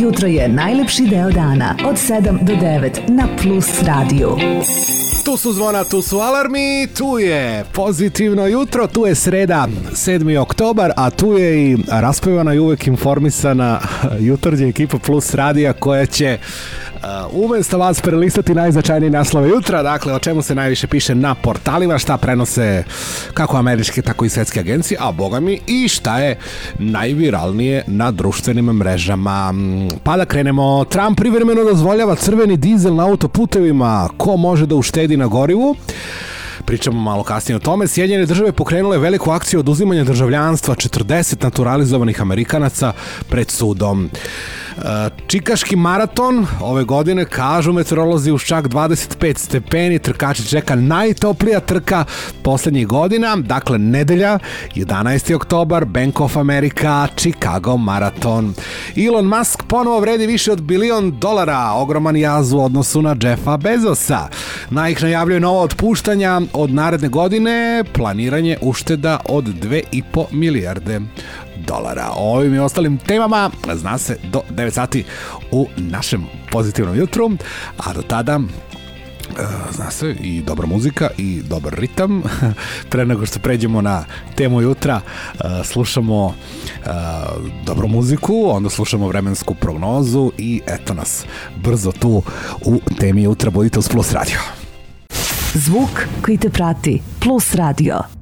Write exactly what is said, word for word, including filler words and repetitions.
Jutro je najlepši deo dana od sedam do devet na Plus radiju. Tu su zvona, tu su alarmi, tu je pozitivno jutro, tu je sreda, sedmi oktobar, a tu je i raspevana i uvek informisana jutarnja ekipa Plus radija koja će uh, umjesto vas prelistati najznačajnije naslove jutra, dakle o čemu se najviše piše na portalima, šta prenose kako američke, tako i svetske agencije, a boga mi i šta je najviralnije na društvenim mrežama. Pa da krenemo, Trump privremeno dozvoljava crveni dizel na autoputevima, ko može da uštedi na gorivu? Pričamo malo kasnije o tome. Sjedinjene države pokrenule veliku akciju oduzimanja državljanstva četrdeset naturalizovanih Amerikanaca pred sudom. Čikaški maraton ove godine, kažu meteorolozi, uz čak dvadeset pet stepeni, trkači čeka najtoplija trka poslednjih godina, dakle nedelja, jedanaesti oktobar, Bank of America, Chicago maraton. Elon Musk ponovo vredi više od bilion dolara, ogroman jaz u odnosu na Jeffa Bezosa. Nike najavljuje novo otpuštanja od naredne godine, planiranje ušteda od dve i po milijarde dolara. O ovim i ostalim temama zna se do devet sati u našem pozitivnom jutru, a do tada zna se i dobra muzika i dobar ritam. Pre nego što pređemo na temu jutra, slušamo dobru muziku, onda slušamo vremensku prognozu i eto nas brzo tu u temi jutra. Budite uz Plus radio. Zvuk koji te prati. Plus radio.